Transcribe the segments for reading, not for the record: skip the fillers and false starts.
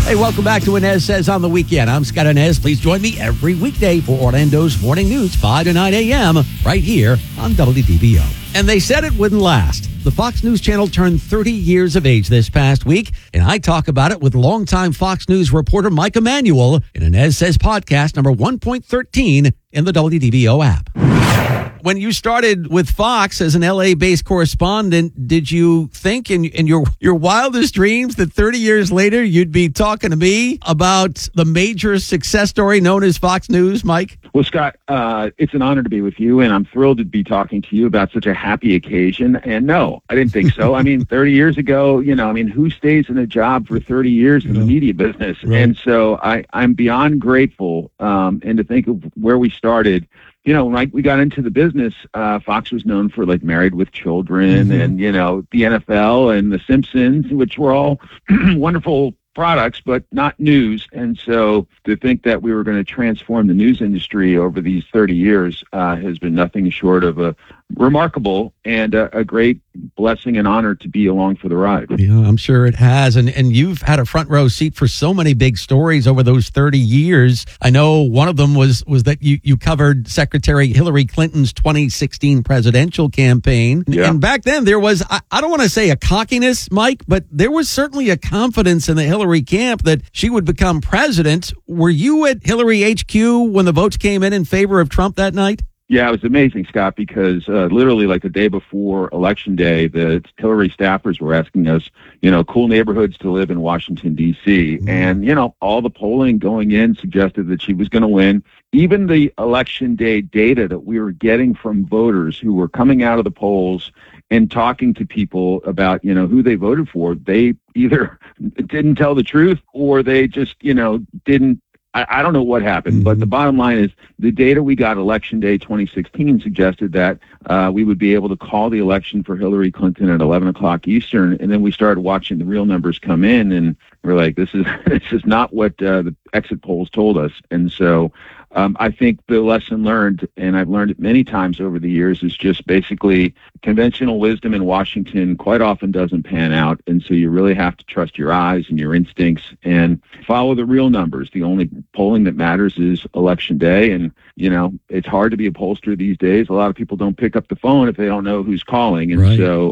Hey, welcome back to Inez Says on the Weekend. I'm Scott Inez. Please join me every weekday for Orlando's Morning News, 5 to 9 a.m., right here on WDBO. And they said it wouldn't last. The Fox News Channel turned 30 years of age this past week, and I talk about it with longtime Fox News reporter Mike Emanuel in Inez Says podcast number 1.13 in the WDBO app. When you started with Fox as an LA-based correspondent, did you think in your wildest dreams that 30 years later you'd be talking to me about the major success story known as Fox News, Mike? Well, Scott, it's an honor to be with you, and I'm thrilled to be talking to you about such a happy occasion. And no, I didn't think so. I mean, 30 years ago, who stays in a job for 30 years in the media business? Right. And so I'm beyond grateful, and to think of where we started. When we got into the business, Fox was known for like Married with Children and, the NFL and The Simpsons, which were all wonderful products, but not news. And so to think that we were going to transform the news industry over these 30 years has been nothing short of a remarkable and a great blessing and honor to be along for the ride. Yeah, I'm sure it has. And you've had a front row seat for so many big stories over those 30 years. I know one of them was that you covered Secretary Hillary Clinton's 2016 presidential campaign. Yeah. And back then there was, I don't want to say a cockiness, Mike, but there was certainly a confidence in the Hillary camp that she would become president. Were you at Hillary HQ when the votes came in favor of Trump that night? Yeah, it was amazing, Scott, because literally like the day before Election Day, the Hillary staffers were asking us, cool neighborhoods to live in Washington, D.C. And, all the polling going in suggested that she was going to win. Even the Election Day data that we were getting from voters who were coming out of the polls and talking to people about, who they voted for, they either didn't tell the truth or they just, didn't. I don't know what happened, but the bottom line is the data we got Election Day 2016 suggested that we would be able to call the election for Hillary Clinton at 11 o'clock Eastern, and then we started watching the real numbers come in, and we're like, this is not what the exit polls told us. And so I think the lesson learned, and I've learned it many times over the years, is just basically conventional wisdom in Washington quite often doesn't pan out. And so you really have to trust your eyes and your instincts and follow the real numbers. The only polling that matters is Election Day. And, it's hard to be a pollster these days. A lot of people don't pick up the phone if they don't know who's calling. And so,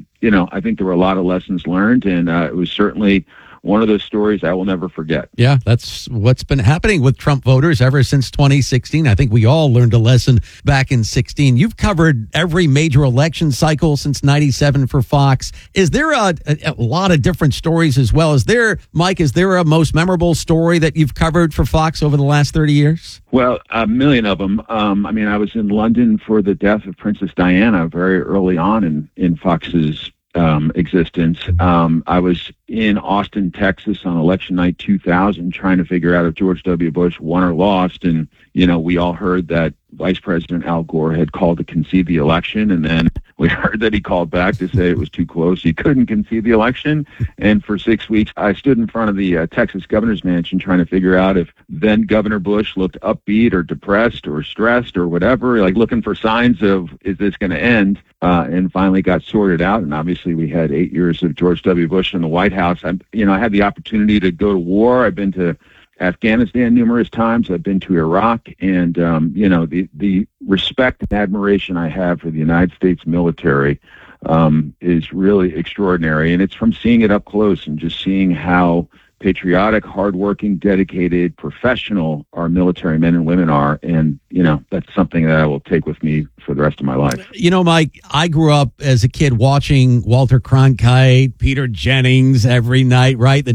I think there were a lot of lessons learned, and it was certainly one of those stories I will never forget. Yeah, that's what's been happening with Trump voters ever since 2016. I think we all learned a lesson back in 16. You've covered every major election cycle since 97 for Fox. Is there a lot of different stories as well? Mike, is there a most memorable story that you've covered for Fox over the last 30 years? Well, a million of them. I was in London for the death of Princess Diana very early on in Fox's existence. I was in Austin, Texas on election night 2000 trying to figure out if George W. Bush won or lost. And, we all heard that Vice President Al Gore had called to concede the election. And then we heard that he called back to say it was too close. He couldn't concede the election. And for 6 weeks, I stood in front of the Texas governor's mansion trying to figure out if then Governor Bush looked upbeat or depressed or stressed or whatever, like looking for signs of, is this going to end? And finally got sorted out. And obviously we had 8 years of George W. Bush in the White House. I had the opportunity to go to war. I've been to Afghanistan numerous times. I've been to Iraq, and the respect and admiration I have for the United States military is really extraordinary, and it's from seeing it up close and just seeing how patriotic, hardworking, dedicated, professional our military men and women are, and that's something that I will take with me for the rest of my life. Mike, I grew up as a kid watching Walter Cronkite, Peter Jennings every night, right?